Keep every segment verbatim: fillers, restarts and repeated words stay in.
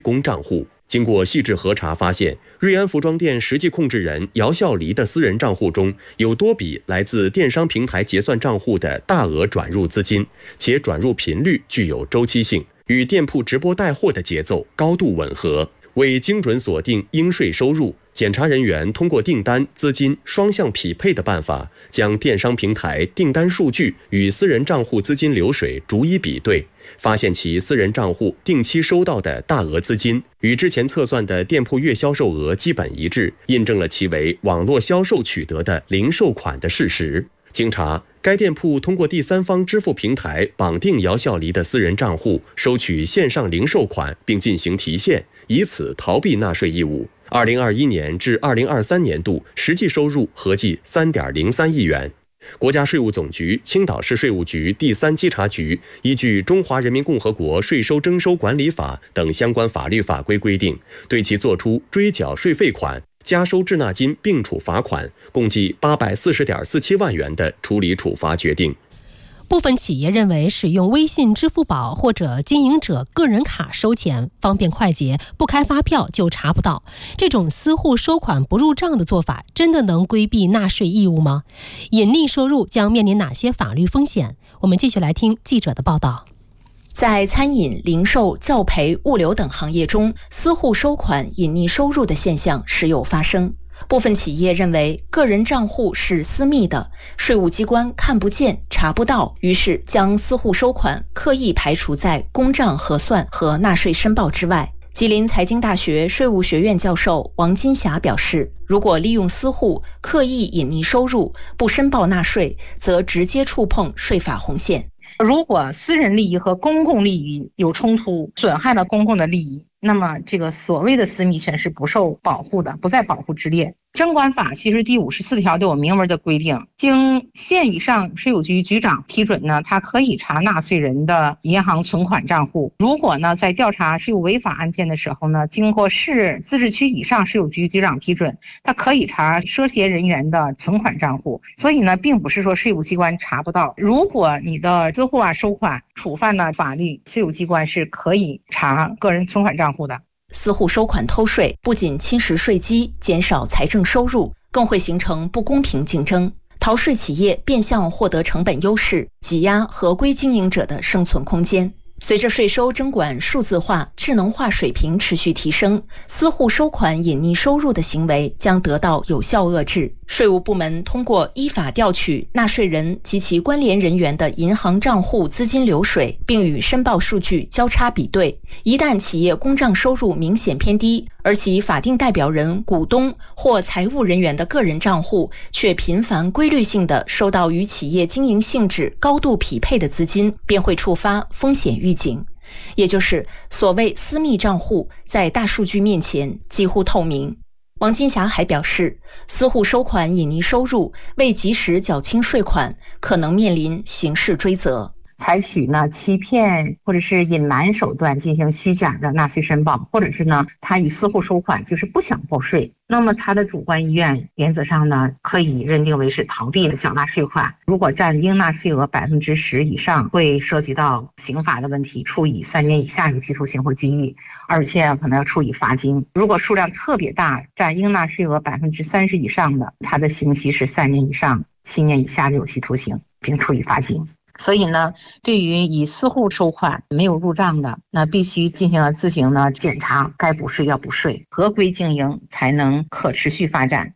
公账户。经过细致核查发现，瑞安服装店实际控制人姚孝黎的私人账户中有多笔来自电商平台结算账户的大额转入资金，且转入频率具有周期性，与店铺直播带货的节奏高度吻合。为精准锁定应税收入，检查人员通过订单、资金双向匹配的办法，将电商平台订单数据与私人账户资金流水逐一比对，发现其私人账户定期收到的大额资金与之前测算的店铺月销售额基本一致，印证了其为网络销售取得的零售款的事实。经查，该店铺通过第三方支付平台绑定姚孝黎的私人账户，收取线上零售款并进行提现，以此逃避纳税义务。二零二一年至二零二三年度实际收入合计 三点零三亿元。国家税务总局、青岛市税务局第三稽查局依据《中华人民共和国税收征收管理法》等相关法律法规规定，对其作出追缴税费款、加收滞纳金并处罚款，共计八百四十点四七万元的处理处罚决定。 部分企业认为使用微信、支付宝或者经营者个人卡收钱方便快捷，不开发票就查不到。这种私户收款不入账的做法，真的能规避纳税义务吗？隐匿收入将面临哪些法律风险？我们继续来听记者的报道。 在餐饮、零售、教培、物流等行业中，私户收款、隐匿收入的现象时有发生。部分企业认为个人账户是私密的，税务机关看不见、查不到，于是将私户收款刻意排除在公账核算和纳税申报之外。吉林财经大学税务学院教授王金霞表示，如果利用私户刻意隐匿收入，不申报纳税，则直接触碰税法红线。 如果私人利益和公共利益有冲突，损害了公共的利益，那么这个所谓的私密权是不受保护的，不在保护之列。征管法其实第五十四条都有明文的规定，经县以上税务局局长批准呢，他可以查纳税人的银行存款账户。如果呢在调查税务违法案件的时候呢，经过市自治区以上税务局局长批准，他可以查涉嫌人员的存款账户。所以呢，并不是说税务机关查不到。如果你的私户啊收款触犯了法律，税务机关是可以查个人存款账户的。 私户收款偷税不仅侵蚀税基，减少财政收入，更会形成不公平竞争。逃税企业变相获得成本优势，挤压合规经营者的生存空间。随着税收征管数字化、智能化水平持续提升，私户收款隐匿收入的行为将得到有效遏制。税务部门通过依法调取纳税人及其关联人员的银行账户资金流水，并与申报数据交叉比对。一旦企业公账收入明显偏低，而其法定代表人、股东或财务人员的个人账户却频繁规律性地收到与企业经营性质高度匹配的资金，便会触发风险预警。也就是所谓私密账户在大数据面前几乎透明。王金霞还表示，私户收款隐匿收入，未及时缴清税款，可能面临刑事追责。 采取呢欺骗或者是隐瞒手段进行虚假的纳税申报，或者是呢他以私户收款就是不想报税，那么他的主观意愿原则上呢可以认定为是逃避缴纳税款。如果占应纳税额百分之十以上，会涉及到刑法的问题，处以三年以下有期徒刑或拘役，而且可能要处以罚金。如果数量特别大，占应纳税额百分之三十以上的，他的刑期是三年以上七年以下的有期徒刑，并处以罚金。所以呢，对于以私户收款没有入账的，那必须进行自行呢检查，该补税要补税，合规经营才能可持续发展。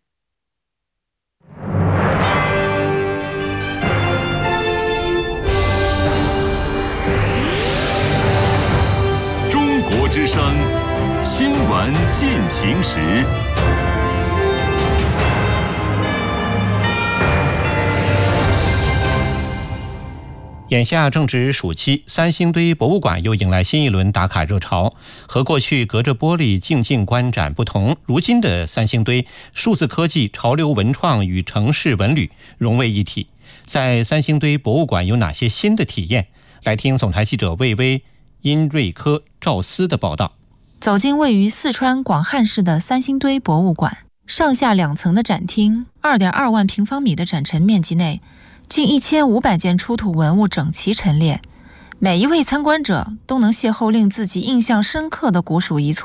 中国之声新闻进行时。 眼下正值暑期，三星堆博物馆又迎来新一轮打卡热潮。和过去隔着玻璃静静观展不同，如今的三星堆数字科技、潮流文创与城市文旅融为一体。在三星堆博物馆有哪些新的体验？来听总台记者魏巍、殷瑞科、赵思的报道。 走进位于四川广汉市的三星堆博物馆，上下两层的展厅， 二点二万平方米的展陈面积内，近一千五百件出土文物整齐陈列， 每一位参观者都能邂逅令自己印象深刻的古蜀遗存。